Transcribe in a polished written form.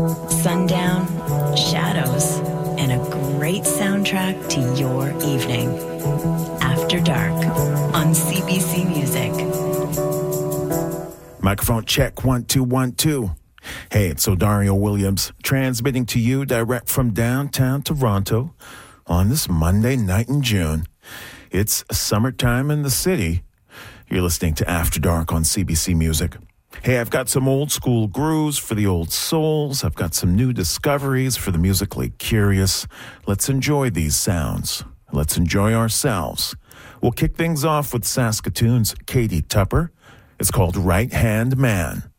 sundown, shadows, and a great soundtrack to your evening. After Dark on CBC Music. Microphone check, 1 2 1 2. Hey, it's Odario Williams, transmitting to you direct from downtown Toronto on this Monday night in June. It's summertime in the city. You're listening to After Dark on CBC Music. Hey, I've got some old school grooves for the old souls. I've got some new discoveries for the musically curious. Let's enjoy these sounds. Let's enjoy ourselves. We'll kick things off with Saskatoon's Katie Tupper. It's called Right Hand Man.